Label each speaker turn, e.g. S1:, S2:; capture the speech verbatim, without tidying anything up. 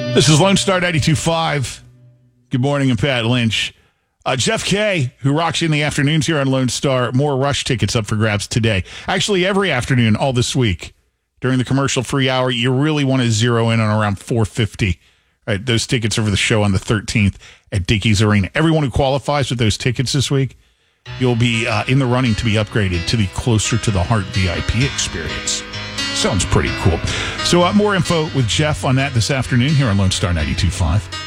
S1: This is Lone Star ninety-two point five. Good morning, and Pat Lynch. Uh, Jeff Kay, who rocks you in the afternoons here on Lone Star, more Rush tickets up for grabs today. Actually, every afternoon, all this week. During the commercial-free hour, you really want to zero in on around four fifty. Right, those tickets are for the show on the thirteenth at Dickies Arena. Everyone who qualifies with those tickets this week, you'll be uh, in the running to be upgraded to the Closer to the Heart V I P experience. Sounds pretty cool. So uh, more info with Jeff on that this afternoon here on Lone Star ninety-two point five.